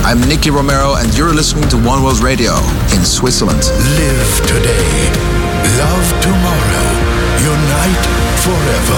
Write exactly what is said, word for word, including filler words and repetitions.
I'm Nicky Romero and you're listening to One World Radio in Switzerland. Live today, love tomorrow, unite forever.